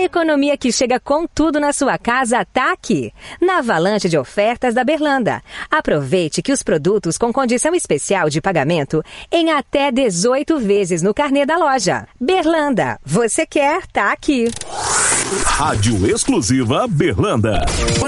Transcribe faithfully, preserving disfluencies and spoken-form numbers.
economia que chega com tudo na sua casa tá aqui, na avalanche de ofertas da Berlanda. Aproveite que os produtos com condição especial de pagamento em até dezoito vezes no carnê da loja. Berlanda, você quer, tá aqui. Rádio Exclusiva Berlanda.